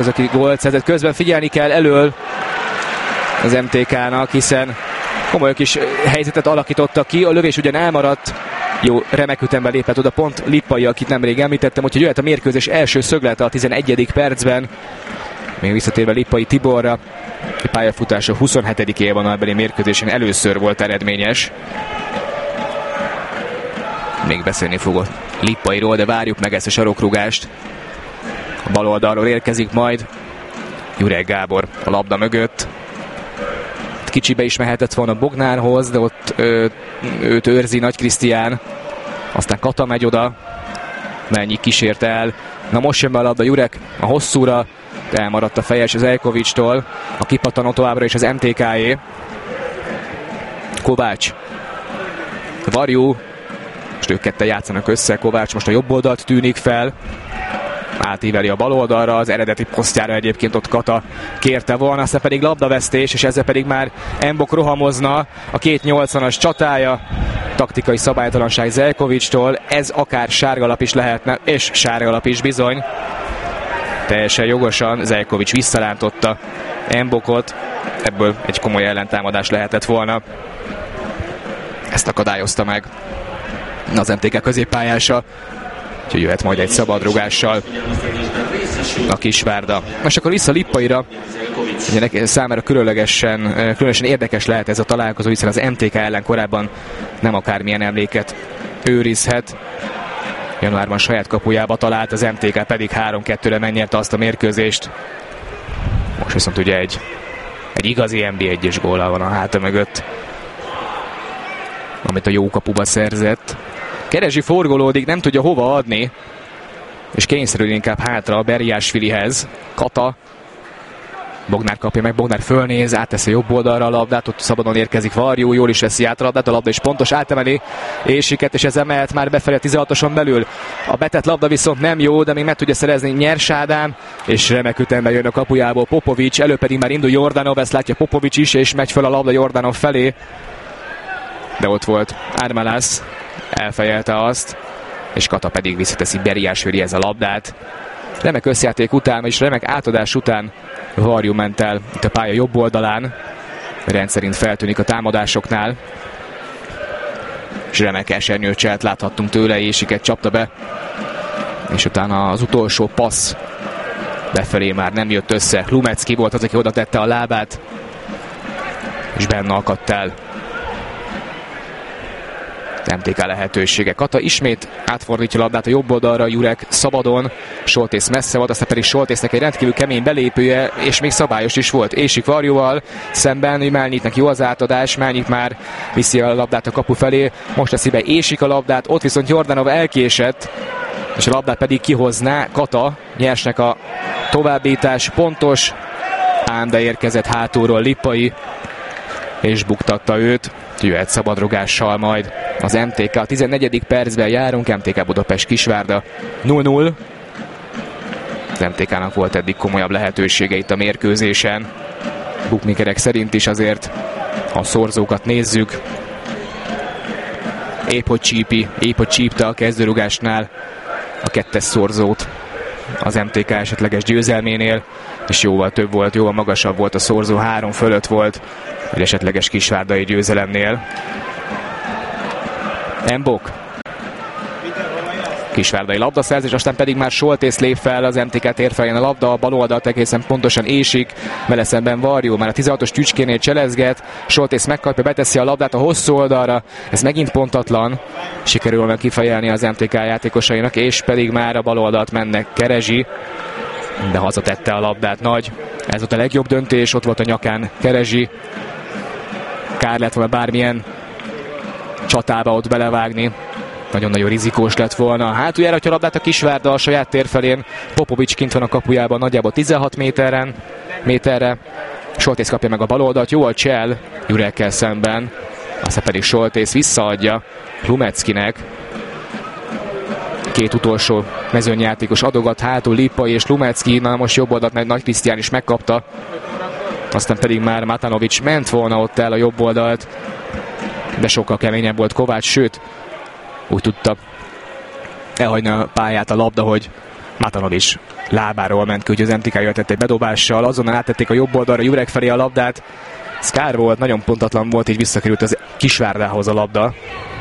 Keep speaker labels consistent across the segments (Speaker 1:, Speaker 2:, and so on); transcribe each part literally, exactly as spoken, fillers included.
Speaker 1: az, aki gólt szerzett. Közben figyelni kell elől az em té ká-nak, hiszen komoly kis helyzetet alakítottak ki. A lövés ugyan elmaradt, jó, remek ütemben lépett oda pont Lippai, akit nemrég említettem, úgyhogy jöhet a mérkőzés első szöglete a tizenegyedik percben. Még visszatérve Lippai Tiborra, a pályafutása huszonhetedik élvonalbeli mérkőzésen először volt eredményes. Még beszélni fogok Lippairól, de várjuk meg ezt a sarokrúgást. A bal oldalról érkezik majd Jurek Gábor a labda mögött. Kicsibe is mehetett volna Bognárhoz, de ott ö, őt őrzi Nagy Krisztián. Aztán Kata megy oda, mennyi kísérte el. Na most jön be a labda Jurek a hosszúra, de elmaradt a fejes az Elkovicstól. A kipattanó továbbra is az em té ká-é. Kovács. Varjú. Most ők ketten játszanak össze. Kovács most a jobb oldalt tűnik fel. Átíveli a bal oldalra, az eredeti posztjára egyébként ott Kata kérte volna, aztán pedig labdavesztés, és ezzel pedig már Mbok rohamozna. A két nyolcvanas csatája, taktikai szabálytalanság Zeljkovicstól, ez akár sárgalap is lehetne, és sárgalap is bizony. Teljesen jogosan Zeljkovics visszarántotta Mbokot, ebből egy komoly ellentámadás lehetett volna. Ezt akadályozta meg az em té ká középpályása. Úgyhogy jöhet majd egy szabadrugással a Kisvárda. Most akkor vissza Lippaira. Ugye számára különlegesen, különösen érdekes lehet ez a találkozó, hiszen az em té ká ellen korábban nem akármilyen emléket őrizhet. Januárban saját kapujába talált, az em té ká pedig három kettőre megnyerte azt a mérkőzést. Most viszont ugye egy, egy igazi en bé egyes góllal van a háta mögött, amit a jó kapuba szerzett. Kerezsi forgolódik, nem tudja hova adni, és kényszerül inkább hátra a Berjásvilihez. Kata. Bognár kapja meg, Bognár fölnéz, átteszi jobb oldalra a labdát, ott szabadon érkezik Varjú, jól is veszi át a labdát, a labda is pontos, átemeli Ésiket, és ezzel mehet már befelé a tizenhatoson belül. A betett labda viszont nem jó, de még meg tudja szerezni Nyers Ádám, és remek ütemben jön a kapujából Popovics, elő pedig már indul Jordanov, ezt látja Popovics is, és megy fel a labda Jordanov felé. De ott volt Ármalász, elfejelte azt, és Kata pedig visszateszi Berjásvilihez a labdát. Remek összjáték után, és remek átadás után Varjú ment el itt a pálya jobb oldalán. Rendszerint feltűnik a támadásoknál. És remek esernyőcselt láthattunk tőle, Ésiket csapta be. És utána az utolsó passz befelé már nem jött össze. Lumecki volt az, aki oda tette a lábát, és benne akadt el em té ká lehetősége. Kata ismét átfordítja a labdát a jobb oldalra, Jurek szabadon, Soltész messze volt, aztán pedig Soltésznek egy rendkívül kemény belépője, és még szabályos is volt. Ésik Varjúval szemben, Málnyitnek jó az átadás, Málnyit már viszi a labdát a kapu felé, most teszi be Ésik a labdát, ott viszont Jordanov elkésett, és a labdát pedig kihozná Kata. Nyersnek a továbbítás pontos, ám de érkezett hátulról Lippai, és buktatta őt. Jöhet szabadrugással majd az em té ká. A tizennegyedik percben járunk, em té ká Budapest Kisvárda nulla nulla. Az em té ká-nak volt eddig komolyabb lehetősége itt a mérkőzésen. Bukmikerek szerint is azért, ha a szorzókat nézzük. Épp hogy csípi, épp hogy csípte a kezdőrugásnál a kettes szorzót az em té ká esetleges győzelménél, és jóval több volt, jóval magasabb volt a szorzó, három fölött volt egy esetleges kisvárdai győzelemnél. Mbok. Kisvárdai labdaszerzés, aztán pedig már Soltész lép fel, az em té ká térfelén a labda, a bal oldalt egészen pontosan Ésik, vele szemben Varjú, már a tizenhatos tücskénél cselezget, Soltész megkapja, beteszi a labdát a hosszú oldalra, ez megint pontatlan, sikerül meg kifejelni az em té ká játékosainak, és pedig már a bal oldalt mennek Kerezsi, de hazatette a labdát Nagy. Ez volt a legjobb döntés, ott volt a nyakán Kerezsi. Kár lett volna bármilyen csatába ott belevágni. Nagyon-nagyon rizikós lett volna. Hátuljára, hogyha a labdát a Kisvárda a saját térfelén. Popovics kint van a kapujában nagyjából tizenhat méteren, méterre. Soltész kapja meg a bal oldalt, jó a csel Jurekkel szemben. Aztán pedig Soltész visszaadja Lumeckinek. Két utolsó mezőnyjátékos adogat hátul, Lippai és Lumecki, na most jobb oldalt meg Nagy Krisztián is megkapta. Aztán pedig már Matanovics ment volna ott el a jobb oldalt, de sokkal keményebb volt Kovács, sőt, úgy tudta elhagyni a pályát a labda, hogy Matanovics lábáról ment ki, hogy az em té ká jöhetett egy bedobással, azonnal áttették a jobb oldalra, Jurek felé a labdát. Szkár volt, nagyon pontatlan volt, így visszakerült az Kisvárdához a labda.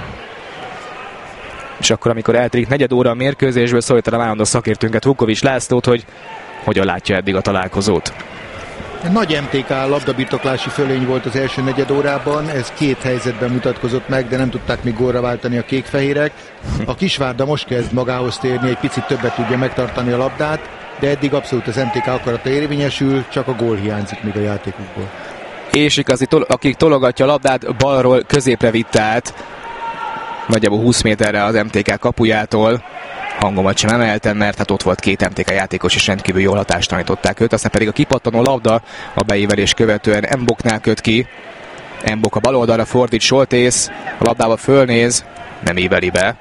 Speaker 1: És akkor, amikor eltelik negyed óra a mérkőzésből, szólítanám állandó szakértőnket, Vukovics Lászlót, hogy hogyan látja eddig a találkozót.
Speaker 2: Nagy em té ká labdabirtoklási fölény volt az első negyed órában, ez két helyzetben mutatkozott meg, de nem tudták még gólra váltani a kékfehérek. A Kisvárda most kezd magához térni, egy picit többet tudja megtartani a labdát, de eddig abszolút az em té ká akarata érvényesül, csak a gól hiányzik még a játékukból.
Speaker 1: És igazi, akik tologatja a labdát, balról középre vitte át, nagyjából húsz méterre az em té ká kapujától. Hangomat sem emeltem, mert hát ott volt két em té ká játékos, és rendkívül jól hatástalanították őt. Aztán pedig a kipattanó labda a beívelés követően Mboknál köt ki. Mbok a bal oldalra fordít, Soltész a labdába fölnéz, nem íveli be.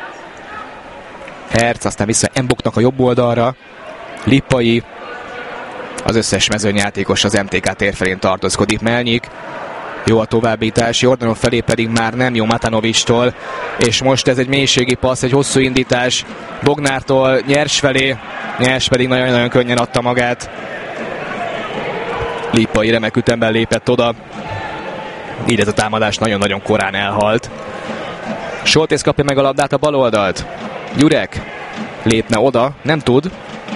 Speaker 1: Herc, aztán vissza Mboknak a jobb oldalra. Lippai, az összes mezőnyjátékos az em té ká térfelén tartózkodik. Melnyik, jó a továbbítás, Jordanov felé pedig már nem jó Matanovicstól, és most ez egy mélységi passz, egy hosszú indítás Bognártól Nyers felé, Nyers pedig nagyon-nagyon könnyen adta magát. Lippai remek ütemben lépett oda, így ez a támadás nagyon-nagyon korán elhalt. Soltész kapja meg a labdát a bal oldalt, Jurek lépne oda, nem tud,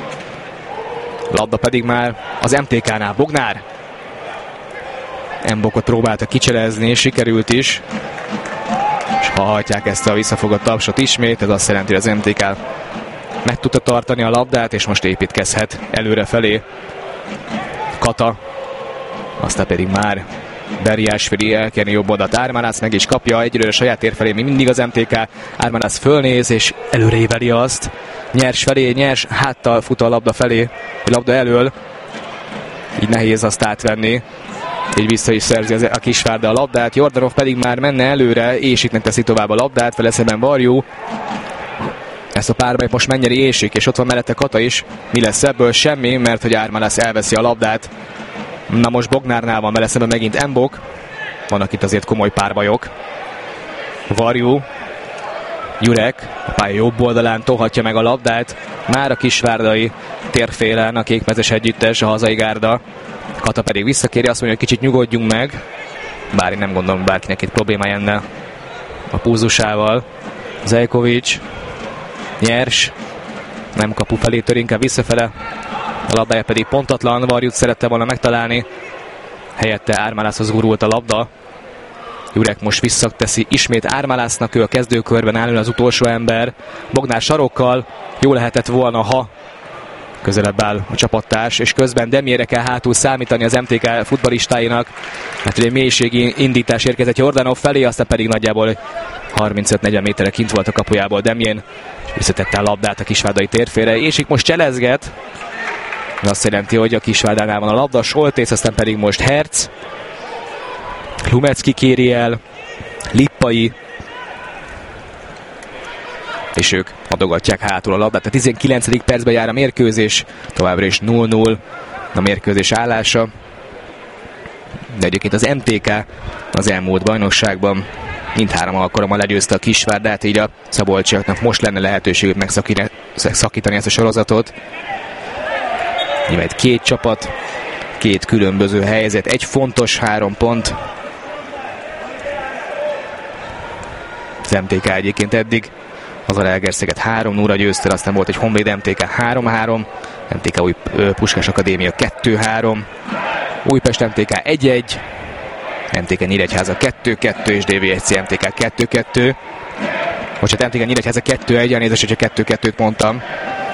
Speaker 1: labda pedig már az em té ká-nál, Bognár. Mbokot próbálta kicselezni, sikerült is. És ha hajtják ezt a visszafogott tapsot ismét, ez azt jelenti, hogy az em té ká meg tudta tartani a labdát, és most építkezhet előre felé. Kata, aztán pedig már Berjásfili elkerni jobb oldalt. Ármánász meg is kapja, egyről a saját tér felé, mi mindig az em té ká. Ármánász fölnéz, és előréveli azt. Nyers felé, Nyers háttal fut a labda felé, a labda elől. Így nehéz azt átvenni. Így vissza is szerzi a Kisvárda a labdát, Jordanov pedig már menne előre, és itt nem teszi tovább a labdát, vele szemben Varjú. Ezt a párbajt most mennyeri ésik, és ott van mellette Kata is. Mi lesz ebből? Semmi, mert hogy Ármánász elveszi a labdát. Na most Bognárnál van vele szemben megint Mbok. Vannak itt azért komoly párbajok. Varjú, Jurek a pálya jobb oldalán tohatja meg a labdát. Már a kisvárdai térfélen a kékmezes együttes, a hazai gárda. Kata pedig visszakéri, azt mondja, hogy kicsit nyugodjunk meg. Bár én nem gondolom, bárkinek itt problémája enne a púzusával. Zejkovics, Nyers, nem kapu felé tör, inkább visszafele. A labdája pedig pontatlan, Varjút szerette volna megtalálni. Helyette Ármálászhoz gurult a labda. Jurek most visszateszi ismét Ármálásznak, ő a kezdőkörben áll, az utolsó ember. Bognár sarokkal, jó lehetett volna, ha közelebb áll a csapattárs, és közben Demjére kell hátul számítani az em té ká futballistáinak, mert ugye mélységi indítás érkezett Jordanov felé, aztán pedig nagyjából harmincöt-negyven méterre kint volt a kapujából Demjén, visszatette a labdát a kisvárdai térfére, és itt most cselezget, azt jelenti, hogy a Kisvárdánál van a labda, Soltész, aztán pedig most Herc, Lumecki kéri el, Lippai, és ők adogatják hátul a labdát. A tizenkilencedik percben jár a mérkőzés, továbbra is nulla nulla a mérkőzés állása. De egyébként az em té ká az elmúlt bajnokságban mindhárom alkalommal legyőzte a Kisvárdát, így a szabolcsiaknak most lenne lehetőségük megszakítani ezt a sorozatot. Nyilván két csapat, két különböző helyzet, egy fontos három pont. Az em té ká egyébként eddig az a Zalaegerszeget három nulla győzte, aztán volt egy Honvéd em té ká három három, em té ká új Puskás Akadémia kettő három, Újpest em té ká egy egy, em té ká Nyíregyháza kettő kettő és dé vé egy cé em té ká kettő kettő. Bocsánat, em té ká Nyíregyháza kettő egy, elnézést, hogyha kettő kettőt mondtam.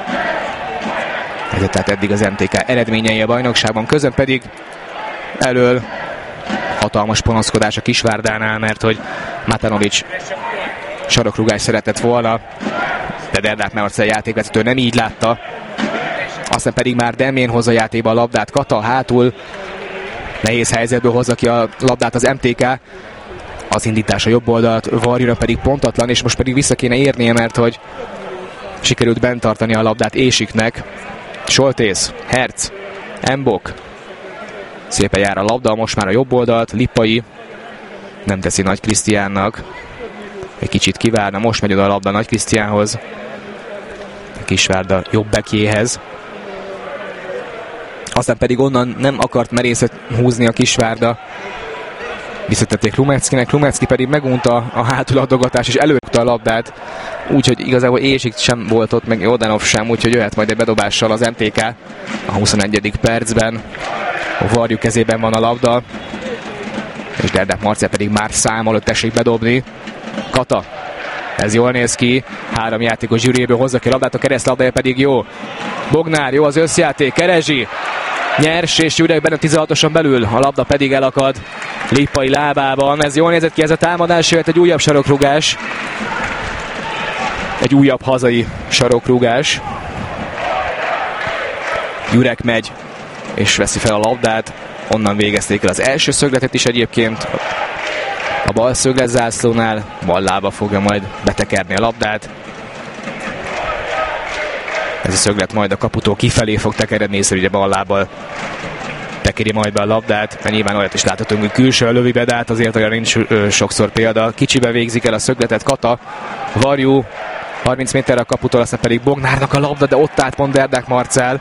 Speaker 1: Ez tehát eddig az em té ká eredményei a bajnokságban, közben pedig elől hatalmas panaszkodás a Kisvárdánál, mert hogy Matanovics sarokrugás szeretett volna, de Derdát Marcell játékvezető nem így látta. Aztán pedig már Demjén hozza játékba a labdát, Kata hátul nehéz helyzetből hozza ki a labdát az em té ká. Az indítás a jobb oldalt, Varjúra pedig pontatlan, és most pedig vissza kéne érnie, mert hogy sikerült bent tartani a labdát Ésiknek. Soltész, Herc, Mbok. Szépen jár a labda, most már a jobb oldalt, Lippai nem teszi Nagy Krisztiánnak. Egy kicsit kivárna, most megy oda a labda Nagy Krisztiánhoz. Kisvárda jobb bekjéhez. Aztán pedig onnan nem akart merészet húzni a Kisvárda. Visszatették Lumeckinek, Lumecki pedig megunta a hátuladogatás és előtte a labdát, úgyhogy igazából Ézsik sem volt ott, meg Jordanov sem, úgyhogy jöhet majd egy bedobással az em té ká a huszonegyedik percben. A Varjú kezében van a labda, és Derdák Marcell pedig már számol, tessék bedobni. Kata, ez jól néz ki, három játékos zsűréből hozza ki a labdát, a keresztlabdája pedig jó. Bognár, jó az összjáték, Kerezsi, nyers, és Jurek benne tizenhatoson belül, a labda pedig elakad Lippai lábában. Ez jól nézett ki, ez a támadás, jöhet egy újabb sarokrugás. Egy újabb hazai sarokrugás. Jurek megy, és veszi fel a labdát. Onnan végezték el az első szögletet is egyébként. A bal szöglet zászlónál, bal lába fogja majd betekerni a labdát. Ez a szöglet majd a kaputól kifelé fog tekeredni, hiszen ugye bal lábbal tekeri majd be a labdát, mert nyilván olyat is láthatunk, hogy külső lövi be, de hát azért olyan nincs ö, sokszor példa. Kicsibe végzik el a szögletet Kata, Varjú, harminc méterre a kaputól, aztán pedig Bognárnak a labda, de ott átpont Derdák Marcell.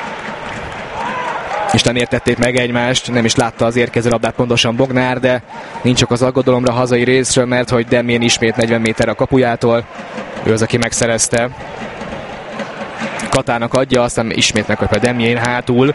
Speaker 1: És nem értették meg egymást, nem is látta az érkező labdát pontosan Bognár, de nincs csak az aggodalomra hazai részről, mert hogy Demjén ismét negyven méterre a kapujától, ő az, aki megszerezte. Katának adja, aztán ismét megkapja Demjén hátul.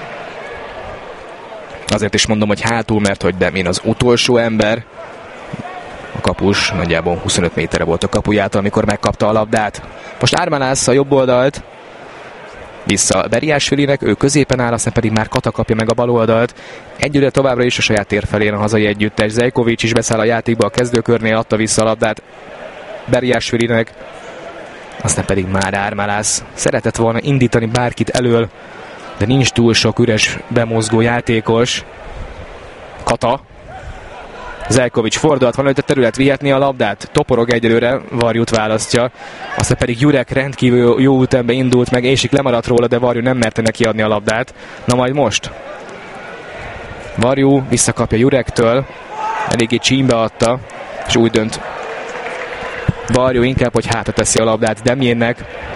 Speaker 1: Azért is mondom, hogy hátul, mert hogy Demjén az utolsó ember. A kapus nagyjából huszonöt méterre volt a kapujától, amikor megkapta a labdát. Most Ármálász a jobb oldalt. Vissza Beriásvilinek, ő középen áll, aztán pedig már Kata kapja meg a bal oldalt. Egyre továbbra is a saját tér felén a hazai együttes. Zejkovics is beszáll a játékba a kezdőkörnél, adta vissza a labdát Beriásvilinek. Aztán pedig már Ármálász szeretett volna indítani bárkit elől, de nincs túl sok üres bemozgó játékos. Kata. Zejkovics fordulat van, hogy a terület vihetni a labdát. Toporog egyelőre, Varjút választja. Aztán pedig Jurek rendkívül jó ütembe indult meg, Ézsik lemaradt róla, de Varjú nem merte neki adni a labdát. Na majd most. Varjú visszakapja Jurektől, eléggé csímbe adta, és úgy dönt Varjú inkább, hogy hátra teszi a labdát Demjénnek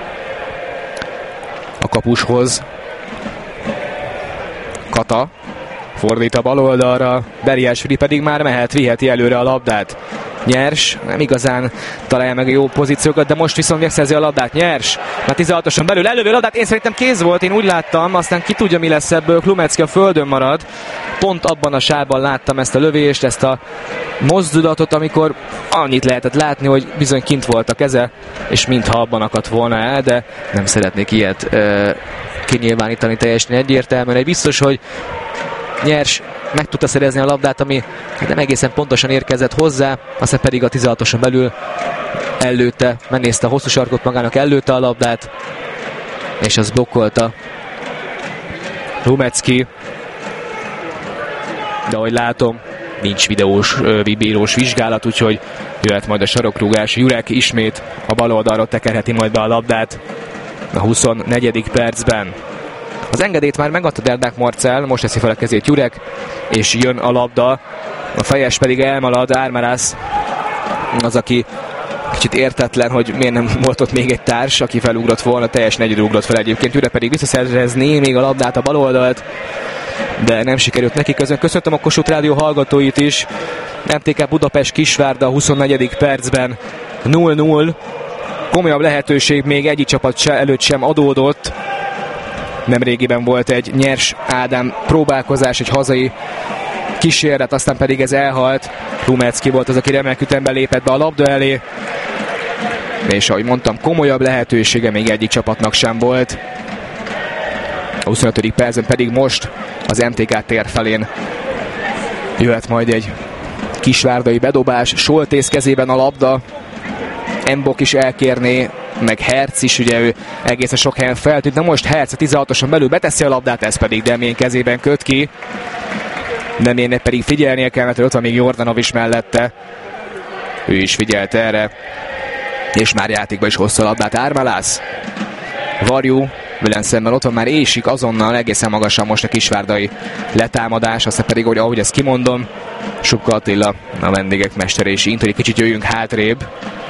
Speaker 1: a kapushoz. Kata fordít a bal oldalra, Beriásvili pedig már mehet, viheti előre a labdát. Nyers, nem igazán találja meg a jó pozíciókat, de most viszont megszerzi a labdát. Nyers, már tizenhatoson belül elővé a labdát, én szerintem kéz volt, én úgy láttam, aztán ki tudja, mi lesz ebből, Klumecki a földön marad. Pont abban a sávban láttam ezt a lövést, ezt a mozdulatot, amikor annyit lehetett látni, hogy bizony kint volt a keze, és mintha abban akadt volna el, de nem szeretnék ilyet ö, kinyilvánítani teljesen egyértelműen. Egy biztos, hogy Nyers meg tudta szerezni a labdát, ami nem egészen pontosan érkezett hozzá, aztán pedig a tizenhatoson belül előtte, megnézte a hosszú sarkot magának, előtte a labdát, és az blokkolta Lumecki. De ahogy látom, nincs videós, bírós vizsgálat, úgyhogy jöhet majd a sarokrúgás. Jurek ismét a bal oldalra tekerheti majd be a labdát a huszonnegyedik percben. Az engedélyt már megadta Derdák Marcell, most teszi fel a kezét Jurek, és jön a labda. A fejes pedig elmarad, Ármálász az, aki kicsit értetlen, hogy miért nem volt ott még egy társ, aki felugrott volna, teljes negyed ugrott fel egyébként. Jurek pedig visszaszerezné még a labdát, a bal oldalt, de nem sikerült neki. Közben köszöntöm a Kossuth Rádió hallgatóit is. em té ká Budapest Kisvárda a huszonnegyedik percben nulla nulla. Komolyabb lehetőség még egyik csapat se, előtt sem adódott. Nemrégiben volt egy Nyers Ádám próbálkozás, egy hazai kísérlet, aztán pedig ez elhalt. Lumecki volt az, aki remek ütemben lépett be a labda elé. És ahogy mondtam, komolyabb lehetősége még egyik csapatnak sem volt. A huszonötödik percben pedig most az em té ká tér felén jöhet majd egy kisvárdai bedobás. Soltész kezében a labda. Embok is elkérné, meg Herc is, ugye ő egészen sok helyen feltűnt, de most Herc a tizenhatoson belül beteszi a labdát, ez pedig Demjén kezében köt ki. Demjénnek pedig figyelnie kell, mert ott van még Jordanov is mellette. Ő is figyelt erre. És már játékba is hozza a labdát Ármálász. Varjú, velem szemben ott van már Ézsik, azonnal egészen magasan most a kisvárdai letámadás, aztán pedig, hogy ahogy ezt kimondom, Subka Attila, a vendégek mestere, és int, hogy egy kicsit jöjjünk hátrébb. Ezt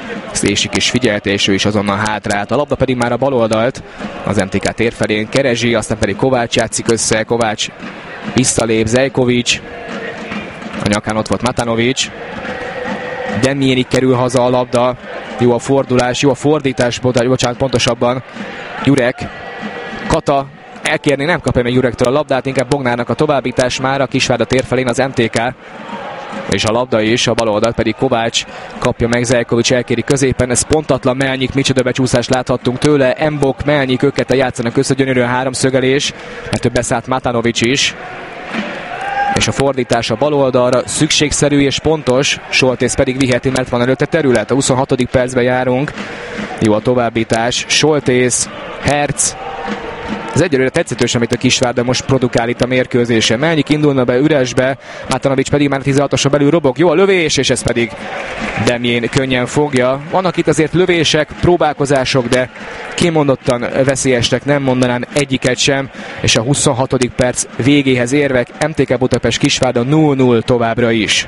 Speaker 1: Résik is figyelte, és ő is azonnal hátrált. A labda pedig már a bal oldalt, az em té ká tér felén Kerezsi, aztán pedig Kovács játszik össze, Kovács visszalép, Zejkovics, a nyakán ott volt Matanovics, Demjénig kerül haza a labda, jó a fordulás, jó a fordítás, bocsánat, pontosabban Jurek, Kata elkérni, nem kapja meg Jurektől a labdát, inkább Bognárnak a továbbítás már a Kisvárda tér felén az em té ká, és a labda is, a bal oldalt pedig Kovács kapja meg, Zejkovics elkéri középen, ez pontatlan, Melnyik, micsoda becsúszást láthattunk tőle, Embok, Melnyik, ők ketten játszanak össze, gyönyörűen háromszögelés, mert beszállt Matanovics is, és a fordítás a bal oldalra szükségszerű és pontos, Soltész pedig viheti, mert van előtte terület, a huszonhatodik percben járunk, jó a továbbítás, Soltész, Herc, ez egyelőre tetszetős, amit a Kisvárda most produkál itt a mérkőzésen. Melnyik indulna be üresbe, Matanovics pedig már tizenhatoson belül robog. Jó a lövés, és ez pedig Demjén könnyen fogja. Vannak itt azért lövések, próbálkozások, de kimondottan veszélyesnek nem mondanám egyiket sem, és a huszonhatodik perc végéhez érvek em té ká Budapest Kisvárda nulla nulla továbbra is.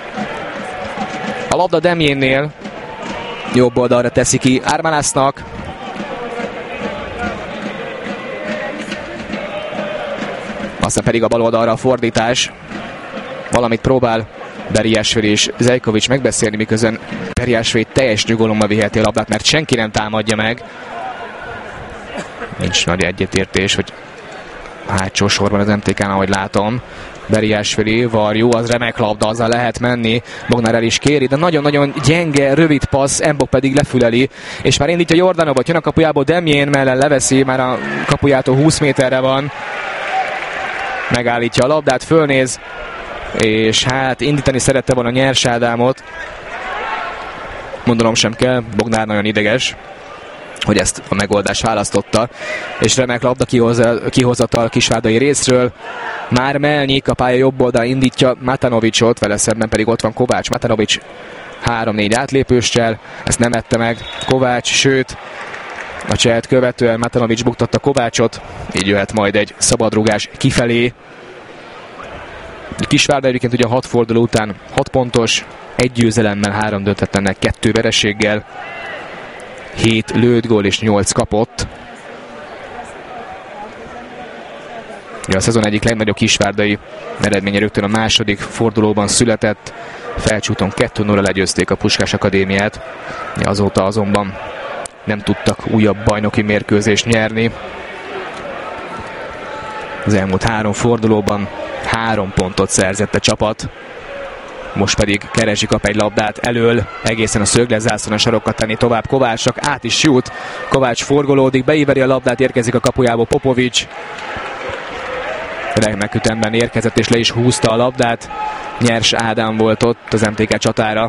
Speaker 1: A labda Demjénnél, jobb oldalra teszi ki Ármalásznak, aztán pedig a bal oldalra a fordítás. Valamit próbál Beriásvili és Zejkovics megbeszélni, miközben Beriásvili teljes nyugalommal viheti a labdát, mert senki nem támadja meg. Nincs nagy egyetértés, hogy hátsó sorban az em té kán, ahogy látom. Beriásvili, Varjú, az remek labda, azzal lehet menni. Bognár el is kéri, de nagyon-nagyon gyenge, rövid passz, Embok pedig lefüleli, és már indítja Jordanovot, jön a kapujából, Demjén mellett leveszi, már a kapujától húsz méterre van. Megállítja a labdát, fölnéz, és hát indítani szerette volna Nyers Ádámot. Mondanom sem kell, Bognár nagyon ideges, hogy ezt a megoldást választotta, és remek labda kihozatal kisvárdai részről. Már Melnyik a pálya jobb oldal indítja Matanovicsot, vele szemben pedig ott van Kovács. Matanovics három-négy átlépőssel, ezt nem ette meg Kovács, sőt a csehet követően Matanovics buktatta Kovácsot, így jöhet majd egy szabadrugás kifelé. Kisvárda egyébként ugye hat forduló után hat pontos, egy győzelemmel, három döntetlennek, kettő vereséggel, hét lőtt gól és nyolc kapott. Ja, a szezon egyik legnagyobb kisvárdai eredménye rögtön a második fordulóban született. Felcsúton kettő nulla legyőzték a Puskás Akadémiát. Ja, azóta azonban nem tudtak újabb bajnoki mérkőzést nyerni. Az elmúlt három fordulóban három pontot szerzett a csapat. Most pedig Kerezsi kap egy labdát elől, egészen a szögletzászlón a sarokat tenni tovább Kovácsnak, át is jut. Kovács forgolódik, beíveri a labdát, érkezik a kapujába Popovics. Remek ütemben érkezett és le is húzta a labdát. Nyers Ádám volt ott az em té ká csatára.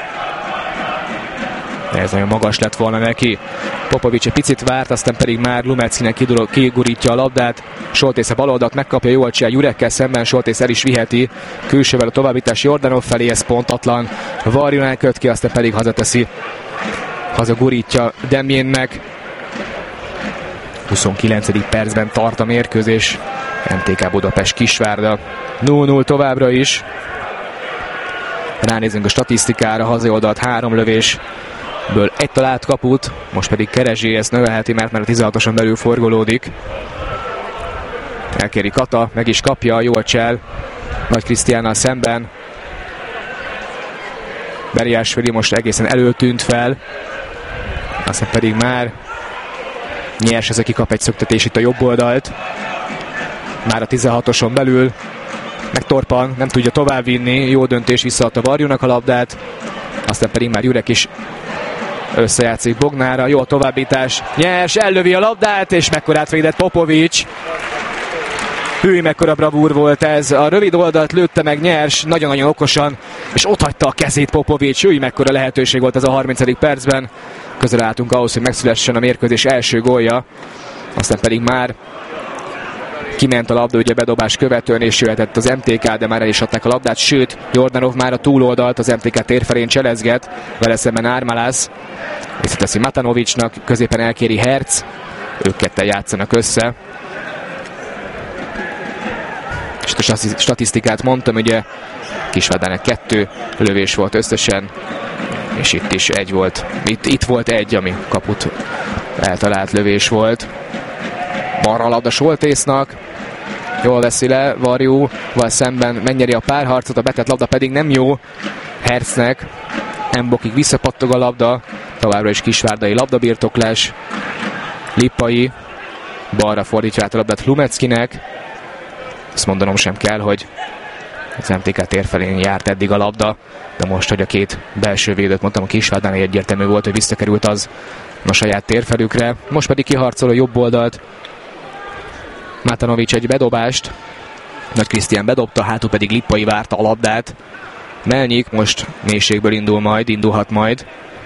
Speaker 1: Ez nagyon magas lett volna neki. Popovics egy picit várt, aztán pedig már Lumeckinek kigurítja a labdát. Soltész a bal oldalt megkapja, jól csinál Jurekkel szemben, Soltész el is viheti. Külsővel a továbbítás Jordanov felé, ez pontatlan. Varjunál köt ki, aztán pedig hazateszi. Hazagurítja Demjénnek. huszonkilencedik percben tart a mérkőzés. em té ká Budapest Kisvárda nulla nulla továbbra is. Ránézünk a statisztikára, hazai három lövésből egy talált kaput, most pedig Kerezsi ezt növelheti, mert már a tizenhatoson belül forgolódik. Elkéri Kata, meg is kapja, jól csel Nagy Krisztiánnal szemben. Beriásvili most egészen előtűnt fel, aztán pedig már Nyers, ez aki kap egy szöktetés itt a jobb oldalt. Már a tizenhatoson belül megtorpan, nem tudja továbbvinni, jó döntés, visszaadta Varjúnak a labdát, aztán pedig már Jurek is összejátszik Bognárra, jó a továbbítás, Nyers ellövi a labdát, és mekkorát védett Popovics. Hű, mekkora bravúr volt ez, a rövid oldalt lőtte meg Nyers, nagyon-nagyon okosan, és ott hagyta a kezét Popovics. Hű, mekkora lehetőség volt ez a harmincadik percben, közel álltunk ahhoz, hogy megszülessen a mérkőzés első gólja, aztán pedig már kiment a labda ugye bedobás követően, és jöhetett az em té ká, de már el is adták a labdát, sőt, Jordanov már a túloldalt az em té ká tér felén cselezget, vele szemben Ármalász, visszateszi Matanovicsnak, középen elkéri Herc, ők ketten játszanak össze. És a statisztikát mondtam, ugye Kisvárdának kettő lövés volt összesen, és itt is egy volt. Itt, itt volt egy, ami kaput eltalált lövés volt. Marra a labda Soltésznak. Jól veszi le Varjúval szemben, megnyeri a párharcot, a betett labda pedig nem jó Hercnek. Embokig visszapattog a labda, továbbra is kisvárdai labdabirtoklás. Lippai balra fordítja át a labdát Hlumetzkinek. Azt mondanom sem kell, hogy az em té ká tér felén járt eddig a labda, de most, hogy a két belső védőt mondtam, a Kisvárdán egyértelmű volt, hogy visszakerült az a saját térfelükre. Most pedig kiharcol a jobb oldalt Matanovic egy bedobást. Nagy Krisztián bedobta, hátul pedig Lippai várta a labdát. Melnyik most mélységből indul majd, indulhat majd.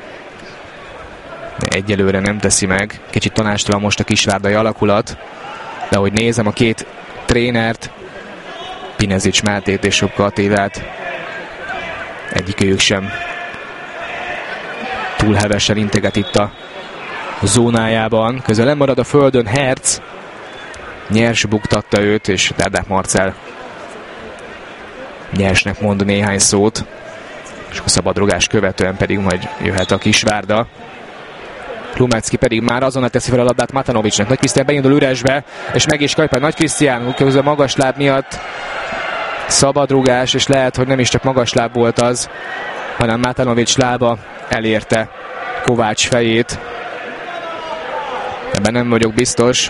Speaker 1: De egyelőre nem teszi meg. Kicsit tanástalan most a kisvárdai alakulat. De ahogy nézem a két trénert, Pinezics Mátét és Sobka Attilát, egyikőjük sem túl hevesen integet itt a zónájában. Közel marad a földön Herc. Nyers buktatta őt, és Derdák Marcell Nyersnek mond néhány szót, és a szabadrugás követően pedig majd jöhet a Kisvárda. Hlumetzki pedig már azonnal teszi fel a labdát Matanovicnak. Nagy Krisztián beindul üresbe, és meg is kapja Nagy Krisztián, közben magas láb miatt szabadrugás, és lehet, hogy nem is csak magas láb volt az, hanem Matanovic lába elérte Kovács fejét. Ebben nem vagyok biztos.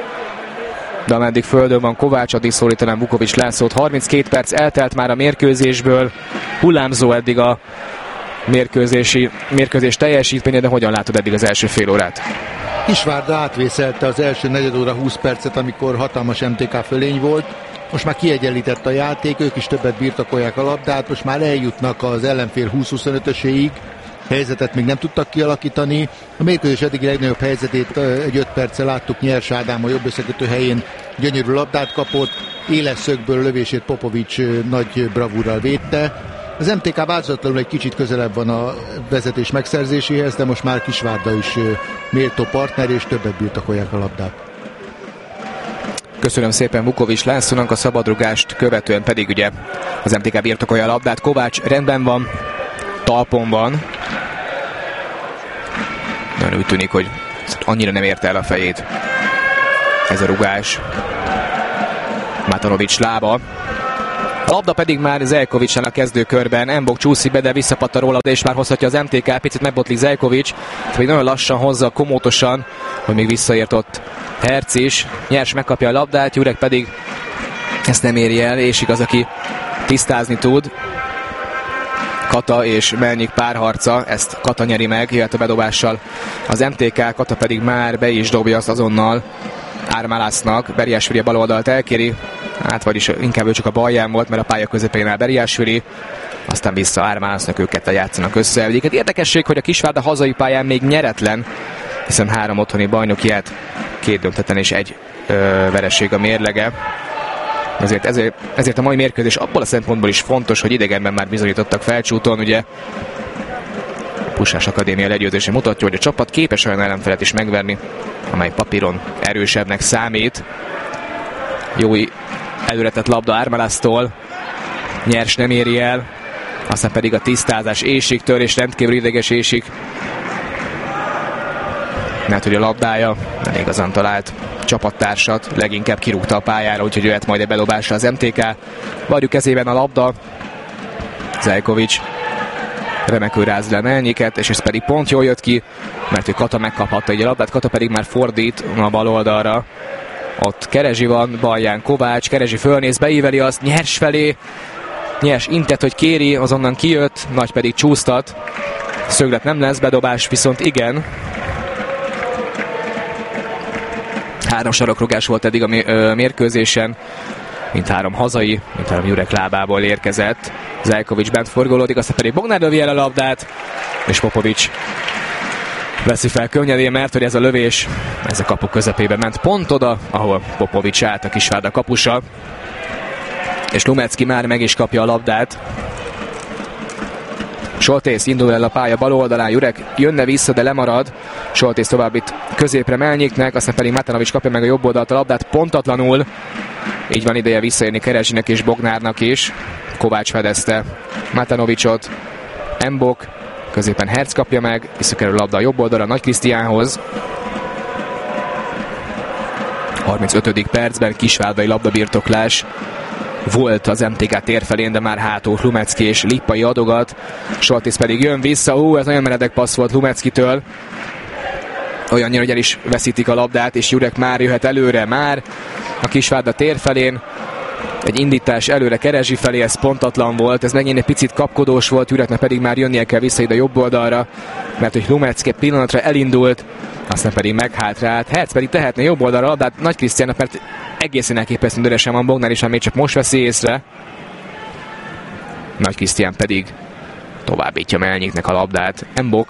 Speaker 1: De ameddig földön van Kovács, addig szólítanám Vukovics Lászlót. harminckét perc eltelt már a mérkőzésből. Hullámzó eddig a mérkőzési, mérkőzés teljesítménye, de hogyan látod eddig az első fél órát?
Speaker 2: Kisvárda átvészelte az első negyed óra húsz percet, amikor hatalmas em té ká fölény volt. Most már kiegyenlített a játék, ők is többet birtokolják a labdát, most már eljutnak az ellenfél húsz-huszonötöséig. Helyzetet még nem tudtak kialakítani. A mérkőzés eddigi legnagyobb helyzetét egy öt perccel láttuk, Nyers Ádám a jobb összekötő helyén gyönyörű labdát kapott, éles szögből lövését Popovics nagy bravúrral védte. Az em té ká változatlanul egy kicsit közelebb van a vezetés megszerzéséhez, de most már Kisvárda is méltó partner, és többet birtokolják a labdát.
Speaker 1: Köszönöm szépen Vukovics Lászlónak, a szabadrugást követően pedig ugye az em té ká birtokolja a labdát. Kovács rendben van, talpon van. Nagyon úgy tűnik, hogy annyira nem érte el a fejét ez a rugás. Matanovic lába. A labda pedig már Zeljkovicsán a kezdőkörben. Embok csúszik be, de visszapatta róla, és már hozhatja az em té ká. Picit megbotlik Zeljkovics, pedig nagyon lassan hozza, komótosan, hogy még visszaért ott Herc is. Nyers megkapja a labdát, Jurek pedig ezt nem éri el, és igaz, aki tisztázni tud. Kata és Melnyik párharca, ezt Kata nyeri meg, jöhet a bedobással az em té ká, Kata pedig már be is dobja azt azonnal Ármálásznak. Beriásvili a bal oldalt elkéri, hát vagyis inkább ő csak a balján volt, mert a pálya közepén áll Beriásvili, aztán vissza Ármálásznak, ők ketten játszanak össze. Egyébként érdekesség, hogy a Kisvárda hazai pályán még nyeretlen, hiszen három otthoni bajnokiát, két döntetlen és egy ö, vereség a mérlege. Ezért, ezért, ezért a mai mérkőzés abból a szempontból is fontos, hogy idegenben már bizonyítottak Felcsúton, ugye Puskás Akadémia legyőzése mutatja, hogy a csapat képes olyan ellenfelet is megverni, amely papíron erősebbnek számít. Jó előretett labda Ármálásztól, Nyers nem éri el, aztán pedig a tisztázás Ésik tör, és rendkívül ideges Ésik, mert hogy a labdája nem igazán talált csapattársat, leginkább kirúgta a pályára, úgyhogy jöhet majd egy bedobásra az em té ká. Varjú kezében a labda, Zeljkovics remekül ráz le Melnyiket, és ez pedig pont jól jött ki, mert hogy Kata megkaphatta egy labdát, Kata pedig már fordít a bal oldalra. Ott Kerezsi van, balján Kovács, Kerezsi fölnéz, beíveli azt Nyers felé, Nyers intett, hogy kéri, azonnan kijött, Nagy pedig csúsztat. Szöglet nem lesz, bedobás viszont igen. Három sarokrugás volt eddig a mérkőzésen, mindhárom hazai, mindhárom Jurek lábából érkezett. Zeljkovics bent forgolódik, aztán pedig Bognár lövi el a labdát, és Popovics veszi fel könnyedén, mert hogy ez a lövés, ez a kapu közepébe ment pont oda, ahol Popovics állt, a Kisvárda kapusa. És Hlumetzki már meg is kapja a labdát. Soltész indul el a pálya bal oldalán, Jurek jönne vissza, de lemarad. Soltész tovább itt középre Melnyiknek, aztán pedig Matanovic kapja meg a jobb oldalt a labdát pontatlanul. Így van ideje visszaérni Kerezsinek és Bognárnak is. Kovács fedezte Matanovicot. Embok Középen Herc kapja meg, visszakerül a labda a jobb oldalra Nagy Krisztiánhoz. harmincötödik percben kisvárdai labdabirtoklás volt az em té ká tér felén, de már hátul Lumecki és Lippai adogat. Soltész pedig jön vissza. Ú, ez nagyon meredek passz volt Lumeckitől. Olyannyira, hogy el is veszítik a labdát, és Jurek már jöhet előre, már a Kisvárda tér felén. Egy indítás előre Kerezsi felé, ez pontatlan volt, ez megint egy picit kapkodós volt, Jureknek pedig már jönnie kell vissza ide a jobb oldalra, mert hogy Lumecki pillanatra elindult, aztán pedig meghátrált. Herc pedig tehetne jobb oldalra a labdát Nagy Krisztiánnak, mert egészen elképesztően üresen van Bognár is, még csak most veszi észre. Nagy Krisztián pedig továbbítja Melnyiknek a labdát. Embok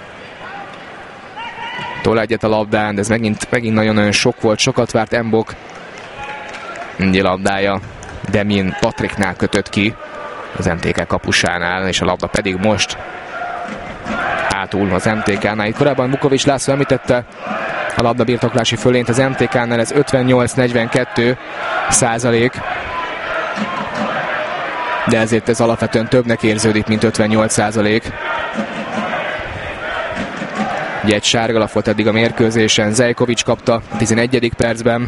Speaker 1: tol egyet a labdán, de ez megint, megint nagyon-nagyon sok volt, sokat várt Embok. Így a labdája Demin Patriknál kötött ki az em té ká kapusánál, és a labda pedig most hátul az em té ká-nál. Itt korábban Vukovics László említette a labdabirtoklási fölényt az em té ká-nál, ez ötvennyolc negyvenkettő százalék, de ezért ez alapvetően többnek érződik, mint ötvennyolc százalék. Ugye egy sárgalap volt eddig a mérkőzésen, Zejkovics kapta a tizenegyedik percben,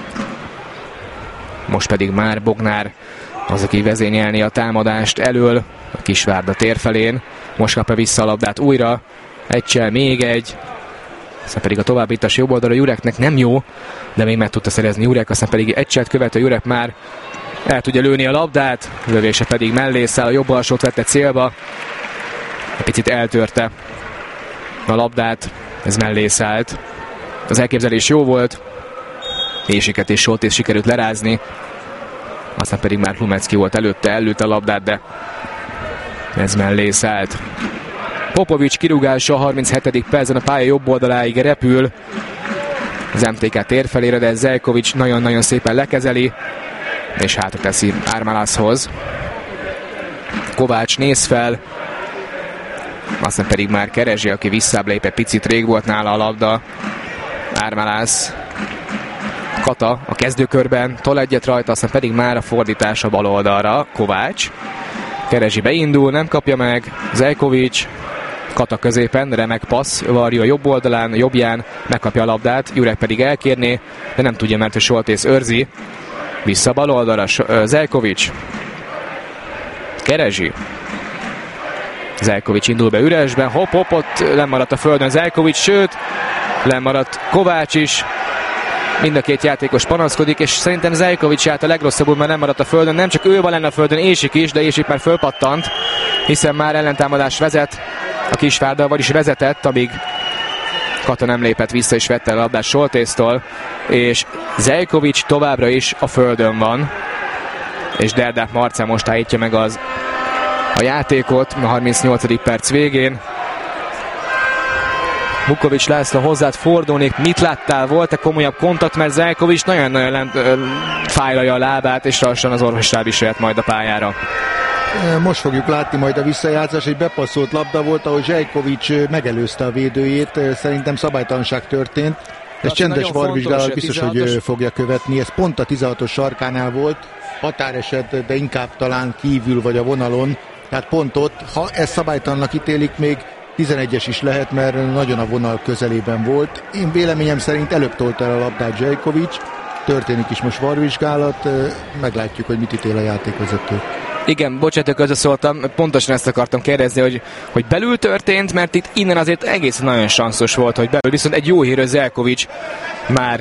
Speaker 1: most pedig már Bognár az, aki vezényelni a támadást elől a Kisvárda tér felén. Most kapja vissza a labdát újra, egysel még egy, aztán pedig a továbbítás jobb oldalra Jureknek nem jó, de még meg tudta szerezni Jurek, aztán pedig egyset követő Jurek már el tudja lőni a labdát, lövése pedig mellé száll, a jobb alsót vette célba, egy picit eltörte a labdát, ez mellé szállt. Az elképzelés jó volt, Ésiket és Soltész sikerült lerázni, aztán pedig már Lumecki volt előtte, ellőtte a labdát, de ez mellé szállt. Popovics kirúgása a harminchetedik percben a pálya jobb oldaláig repül az em té ká tér felére, de Zeljkovics nagyon-nagyon szépen lekezeli, és hátra teszi Ármalászhoz. Kovács néz fel, aztán pedig már Kerezsi, aki visszább lép, egy picit rég volt nála a labda. Ármalász, Kata a kezdőkörben, tol egyet rajta, aztán pedig már a fordítás a bal oldalra. Kovács, Kerezsi beindul, nem kapja meg, Zeljkovics, Kata középen, remek passz, Varjú a jobb oldalán, jobbján, megkapja a labdát, Jurek pedig elkérné, de nem tudja, mert a Soltész őrzi. Vissza bal oldalra, Zeljkovics, Kerezsi, Zeljkovics indul be üresben, hopp, hopp, ott lemaradt a földön Zeljkovics, sőt, lemaradt Kovács is. Mind a két játékos panaszkodik, és szerintem Zeljkovics járt a legrosszabbul, mert nem maradt a földön. Nem csak ő van lenne a földön, Ésik is, de Ésik már fölpattant, hiszen már ellentámadás vezet a Kisvárda, vagyis vezetett, amíg Kata nem lépett vissza és vette a labdát Soltésztól, és Zeljkovics továbbra is a földön van, és Derdák Marcell most állítja meg az a játékot a harmincnyolcadik perc végén. Vukovics László, hozzád fordulnék, mit láttál? Volt-e komolyabb kontakt, mert Zeljkovics nagyon-nagyon lent, ö, fájlalja a lábát, és lassan az orvosstáb is jöhet majd a pályára.
Speaker 2: Most fogjuk látni majd a visszajátszás, egy bepasszolt labda volt, ahol Zeljkovics megelőzte a védőjét, szerintem szabálytalanság történt. Ez csendes varvizsgálat biztos, hogy fogja követni, ez pont a tizenhatos sarkánál volt, határeset, de inkább talán kívül vagy a vonalon, tehát pont ott, ha ezt szabálytalannak ítélik, még tizenegyes is lehet, mert nagyon a vonal közelében volt. Én véleményem szerint előbb tolta el a labdát Zeljkovics, történik is most varvizsgálat, meglátjuk, hogy mit ítél a játékvezető.
Speaker 1: Igen, bocsánat, közösszóltam, pontosan ezt akartam kérdezni, hogy, hogy belül történt, mert itt innen azért egészen nagyon sanszos volt, hogy belül, viszont egy jó hír, hogy Zeljkovics már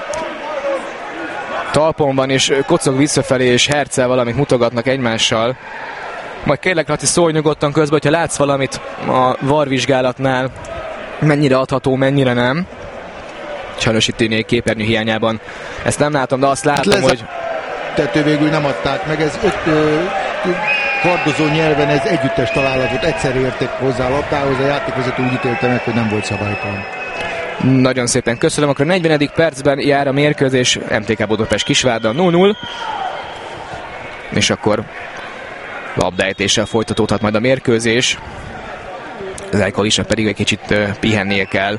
Speaker 1: talpon van, és kocog visszafelé, és Herccel valamit mutogatnak egymással. Majd kérlek, Laci, szólj nyugodtan közben, hogyha látsz valamit a varvizsgálatnál, mennyire adható, mennyire nem. Sajnos itt tűnik képernyő hiányában. Ezt nem látom, de azt látom, hát hogy...
Speaker 2: tető végül nem adták meg, ez öt ö, kardozó nyelven ez együttes találatot, egyszerre érték hozzá a labdához, a játékvezető úgy ítélte meg, hogy nem volt szabálytalan.
Speaker 1: Nagyon szépen köszönöm, akkor a negyvenedik percben jár a mérkőzés, em té ká Budapest Kisvárda null null, és akkor labdaejtéssel folytatódhat majd a mérkőzés. Zeljkovicsnak pedig egy kicsit uh, pihennie kell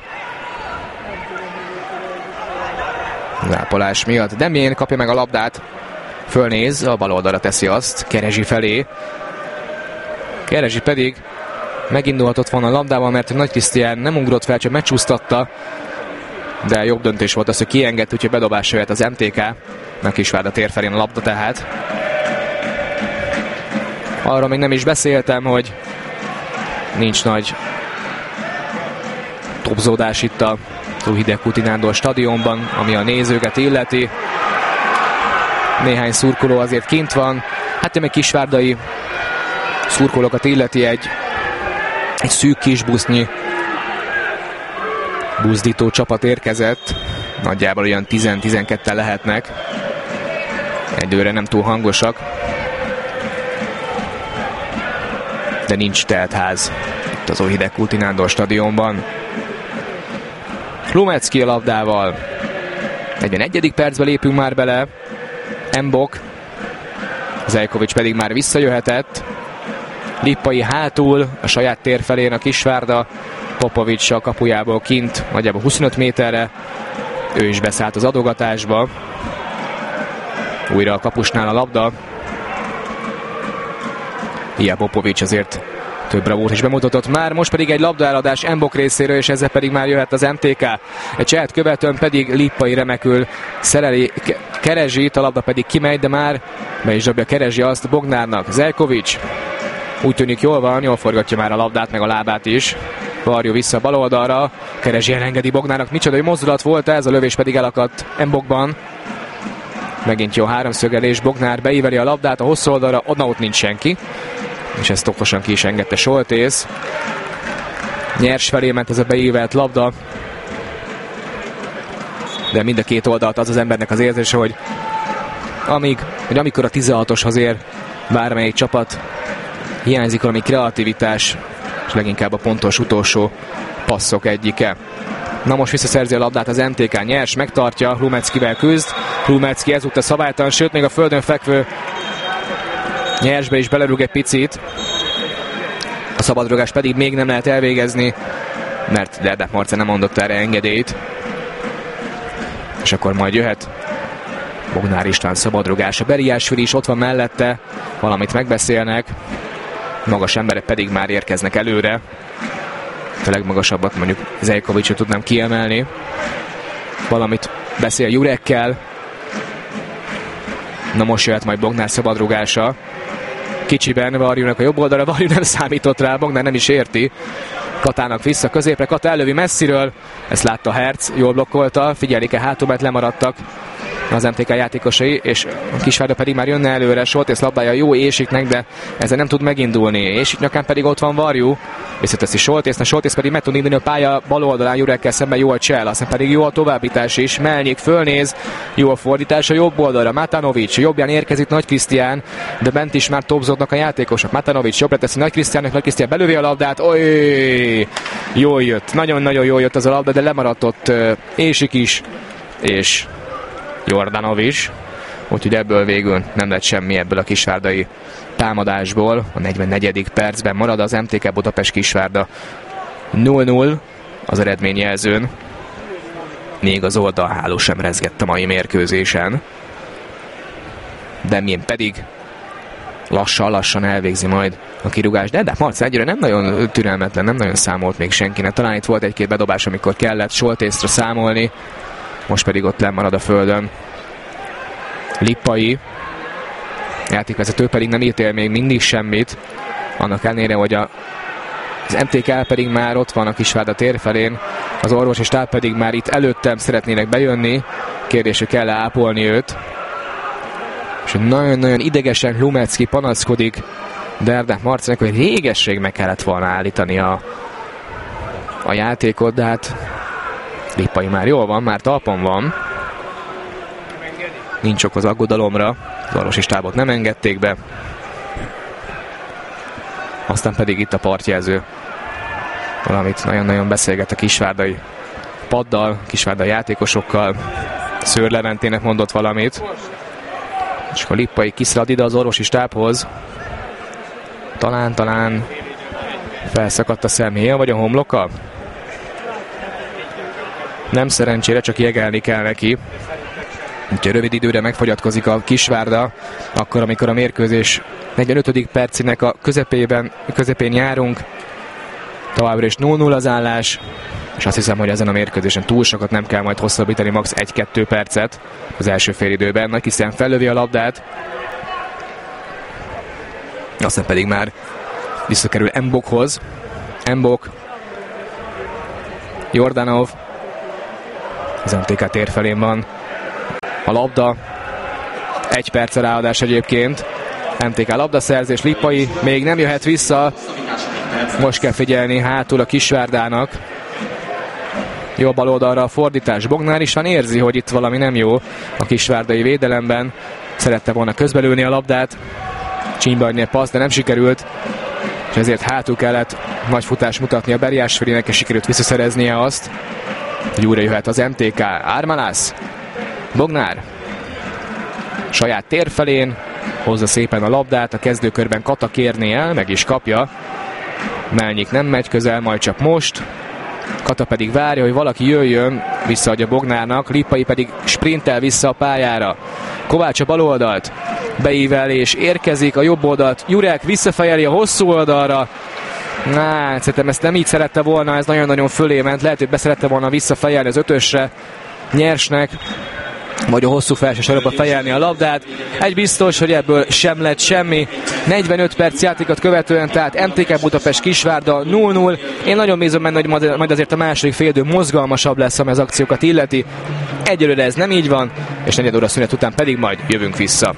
Speaker 1: zápolás miatt. Demjén kapja meg a labdát, fölnéz, a bal oldalra teszi azt, Kerezsi felé. Kerezsi pedig megindulhatott volna a labdával, mert Nagy Krisztián nem ugrott fel, csak megcsúsztatta, de jobb döntés volt az, hogy kiengedt, úgyhogy bedobásra jött az em té ká, a Kisvárda tér felén a labda tehát. Arra még nem is beszéltem, hogy nincs nagy topzódás itt a Újhidegkúti Nándor stadionban, ami a nézőket illeti. Néhány szurkoló azért kint van. Hát még kisvárdai szurkolókat illeti egy, egy szűk kis busznyi buzdító csapat érkezett. Nagyjából olyan tíz-tizenketten lehetnek. Egyőre nem túl hangosak. De nincs telt ház itt az Újhidegkúti Nándor stadionban. Hlumetzki a labdával. negyvenegyedik percbe lépünk már bele. Mbok. Zeljkovics pedig már visszajöhetett. Lippai hátul a saját tér felén a Kisvárda. Popovics a kapujából kint, nagyjából huszonöt méterre. Ő is beszállt az adogatásba. Újra a kapusnál a labda. Ilyen Popovics azért több bravúrt is bemutatott már, most pedig egy labdaeladás Mbok részéről, és ezzel pedig már jöhet az em té ká. Egy csehet követően pedig Lippai remekül szereli Kerezsit, a labda pedig kimegy, de már be is dobja Kerezsi azt Bognárnak. Zeljkovics úgy tűnik jól van, jól forgatja már a labdát, meg a lábát is. Varjú vissza bal oldalra, Kerezsi elengedi Bognárnak, micsoda, hogy mozdulat volt ez, a lövés pedig elakadt Mbokban. Megint jó háromszögelés, Bognár beíveli a labdát a hosszú oldalra, onnan ott nincs senki. És ezt okosan ki is engedte Soltész. Nyers felé ment ez a beívelt labda. De mind a két oldalt az az embernek az érzése, hogy, amíg, hogy amikor a tizenhatoshoz ér bármelyik csapat, hiányzik valami kreativitás, és leginkább a pontos utolsó passzok egyike. Na most visszaszerzi a labdát az em té ká, Nyers megtartja, Hlumetzkivel küzd. Hlumetzki ezúttal szabálytalan, sőt még a földön fekvő Nyersbe is belerúg egy picit. A szabadrugás pedig még nem lehet elvégezni, mert Derdák Marca nem mondott erre engedélyt. És akkor majd jöhet Bognár István szabadrugása. Beriásvili is ott van mellette, valamit megbeszélnek. Magas emberek pedig már érkeznek előre. A legmagasabbat mondjuk Zeljkovicsot tudnám kiemelni. Valamit beszél Jurekkel. Na most jöhet majd Bognár szabadrugása. Kicsiben Varjúnak a jobb oldalra, Varjú nem számított rá, Bognár nem is érti. Katának vissza középre, Kata ellövi messziről, ezt látta Herc, jól blokkolta, figyelik-e hátul, mert lemaradtak az em té ká játékosai, és a Kisvárda pedig már jönne előre, Soltész labdája jó Ésiknek, de ezzel nem tud megindulni. Ésik nyakán pedig ott van Varjú, visszateszi Soltésznek, Soltész pedig meg tud indulni a pálya bal oldalán, Jurekkel szemben jó a csel, aztán pedig jó a továbbítás is, Melnyik fölnéz, jó a fordítás a jobb oldalra, Matanovics, jobbján érkezik Nagy Krisztián, de bent is már topzódnak a játékosok. Matanovics jobbra teszi Nagy Krisztiánnak, Nagy Krisztián belövi a labdát, oly, jól jött, nagyon-nagyon jól jött az a labda, de lemaradt ott Ésik is, és Jordanov is, úgyhogy ebből végül nem lett semmi ebből a kisvárdai támadásból. A negyvennegyedik percben marad az em té ká Budapest Kisvárda nulla nulla az eredményjelzőn. Még az oldalháló sem rezgett a mai mérkőzésen. Demjén pedig lassan-lassan elvégzi majd a kirúgás. De Derdák Marca egyre nem nagyon türelmetlen, nem nagyon számolt még senkinek. Talán itt volt egy-két bedobás, amikor kellett Soltészra számolni. Most pedig ott lemarad a földön Lippai. Játékvezető pedig nem ítél még mindig semmit. Annak ellenére, hogy a, az em té ká pedig már ott van a Kisvárda tér felén. Az orvos és táv pedig már itt előttem szeretnének bejönni. Kérdés, hogy kell ápolni őt. És nagyon-nagyon idegesen Hlumetzki panaszkodik Derdák Marcának, hogy régesség meg kellett volna állítani a, a játékot, de hát Lippai már jól van, már talpon van. Nincs ok az aggodalomra. Az orvosi stábot nem engedték be. Aztán pedig itt a partjelző valamit nagyon-nagyon beszélget a kisvárdai paddal, kisvárdai játékosokkal. Szőr Leventének mondott valamit. És akkor Lippai kiszalad ide az orvosi stábhoz. Talán, talán felszakadt a szemhéja, vagy a homloka. Nem szerencsére, csak jegelni kell neki. Úgyhogy rövid időre megfogyatkozik a Kisvárda, akkor, amikor a mérkőzés negyvenötödik percének a közepében, közepén járunk. Továbbra is null null az állás, és azt hiszem, hogy ezen a mérkőzésen túl sokat nem kell majd hosszabbítani, max. egy-kettő percet az első félidőben. Nagy Krisztián fellövi a labdát, aztán pedig már visszakerül Mbokhoz. Mbok, Jordanov, az em té ká tér felén van a labda, egy perc ráadás egyébként. em té ká labdaszerzés, Lippai még nem jöhet vissza, most kell figyelni hátul a Kisvárdának. Jó bal oldalra a fordítás, Bognár is van, érzi, hogy itt valami nem jó a kisvárdai védelemben, szerette volna közbelőni a labdát, csínybe adni a passz, de nem sikerült, és ezért hátul kellett nagy futást mutatni a Beriásferinek, és sikerült visszaszereznie azt, hogy újra jöhet az em té ká. Ármalász, Bognár, saját tér felén, hozza szépen a labdát, a kezdőkörben Kata kérné el, meg is kapja. Melnyik nem megy közel, majd csak most. Kata pedig várja, hogy valaki jöjjön, visszaadja Bognárnak, Lippai pedig sprintel vissza a pályára. Kovács a bal oldalt beível és érkezik, a jobb oldalt Jurek visszafejeli a hosszú oldalra. Na, szerintem ezt nem így szerette volna, ez nagyon-nagyon fölé ment, lehet, hogy beszerette volna visszafejelni az ötösre, Nyersnek, vagy a hosszú felső sorokba fejelni a labdát. Egy biztos, hogy ebből sem lett semmi. negyvenöt perc játékot követően, tehát em té ká Budapest Kisvárda null null. Én nagyon bízom benne, hogy majd azért a második félidő mozgalmasabb lesz, ami az akciókat illeti. Egyelőre ez nem így van, és negyed óra szünet után pedig majd jövünk vissza.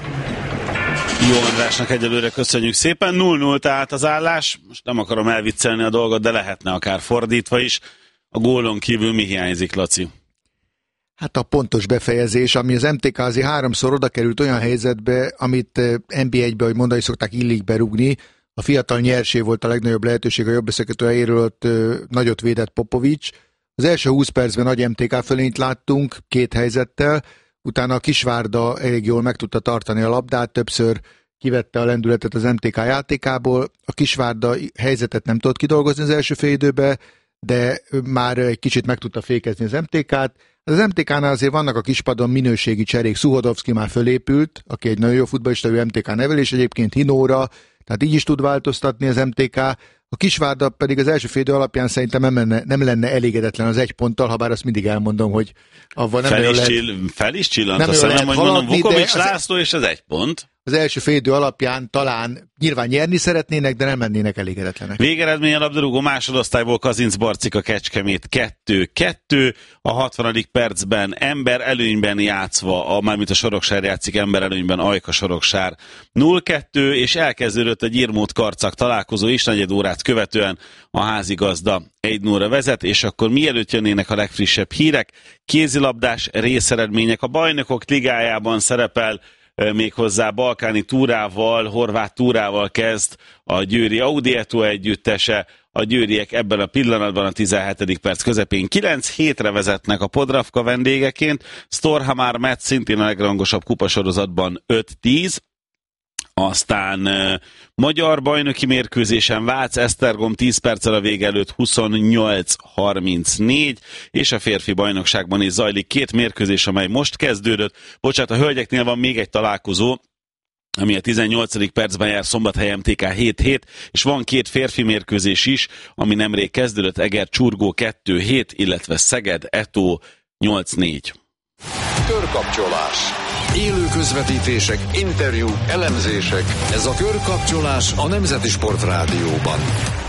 Speaker 3: Jó Andrásnak egyelőre köszönjük szépen. null null tehát az állás. Most nem akarom elviccelni a dolgot, de lehetne akár fordítva is. A gólon kívül mi hiányzik, Laci?
Speaker 2: Hát a pontos befejezés, ami az em té ká azért háromszor oda került olyan helyzetbe, amit en bé egybe, ahogy mondani szokták, illik berúgni. A fiatal Nyersé volt a legnagyobb lehetőség, a jobb összekötő helyéről, ott nagyot védett Popovics. Az első húsz percben nagy em té ká fölényt láttunk két helyzettel, utána a Kisvárda elég jól meg tudta tartani a labdát, többször kivette a lendületet az em té ká játékából. A Kisvárda helyzetet nem tudott kidolgozni az első fél időben, de már egy kicsit meg tudta fékezni az em té kát. Az em té kánál azért vannak a kispadon minőségi cserék. Szuhodovszki már fölépült, aki egy nagyon jó futballista, ő em té ká nevelés, egyébként Hinóra, tehát így is tud változtatni az em té ká. A Kisvárda pedig az első fél idő alapján szerintem nem lenne, nem lenne elégedetlen az egy ponttal, ha bár azt mindig elmondom, hogy avval nem
Speaker 3: fel is,
Speaker 2: lehet,
Speaker 3: csill, fel is csillant, nem azt mondom, hogy mondom, Vukovics László, és az egy pont.
Speaker 2: Az első fél idő alapján talán nyilván nyerni szeretnének, de nem lennének elégedetlenek.
Speaker 3: Végeredmény a labdarúgó másodosztályból Kazinc Barcika Kecskemét kettő kettő, a hatvanadik percben ember előnyben játszva, a, mármint a Soroksár játszik ember előnyben, Ajka Soroksár nulla kettő, és elkezdődött a Gyirmót Karcag találkozó is, negyed órát követően a házigazda egy nullra vezet, és akkor mielőtt jönnének a legfrissebb hírek, kézilabdás részeredmények a Bajnokok Ligájában szerepel, méghozzá balkáni túrával, horvát túrával kezd a győri Audieto együttese. A győriek ebben a pillanatban a tizenhetedik perc közepén kilenc hétre vezetnek a Podravka vendégeként. Storhamar Metz szintén a legrangosabb kupasorozatban öt tíz. Aztán uh, magyar bajnoki mérkőzésen Vác-Esztergom tíz perccel a vége előtt huszonnyolc harmincnégy, és a férfi bajnokságban is zajlik két mérkőzés, amely most kezdődött. Bocsánat, a hölgyeknél van még egy találkozó, ami a tizennyolcadik percben jár, Szombathely em té ká hét hét, és van két férfi mérkőzés is, ami nemrég kezdődött, Eger Csurgó kettő hét, illetve Szeged Eto nyolc négy.
Speaker 4: Körkapcsolás. Élő közvetítések, interjúk, elemzések. Ez a Körkapcsolás a Nemzeti Sport Rádióban.